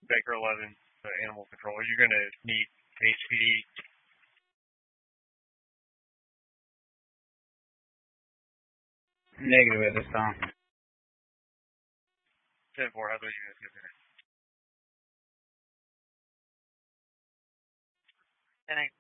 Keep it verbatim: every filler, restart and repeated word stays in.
Baker eleven, uh, animal control. You're going to need H P D. Negative at this time. ten four, how those units get there? ten eight.